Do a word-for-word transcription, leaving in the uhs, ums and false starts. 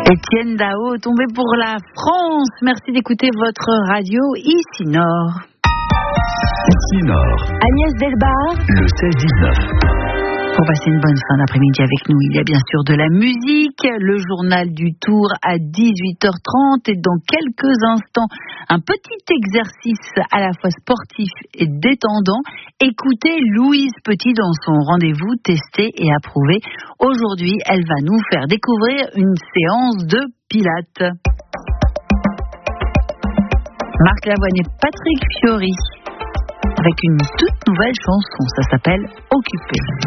Étienne Dao, tombé pour la France. Merci d'écouter votre radio ici Nord. Ici Nord. Agnès Delbar. Le seize dix-neuf. Pour passer une bonne fin d'après-midi avec nous, il y a bien sûr de la musique, le journal du Tour à dix-huit heures trente et dans quelques instants, un petit exercice à la fois sportif et détendant. Écoutez Louise Petit dans son rendez-vous testé et approuvé. Aujourd'hui, elle va nous faire découvrir une séance de pilates. Marc Lavoine et Patrick Fiori avec une toute nouvelle chanson, ça s'appelle Occupé.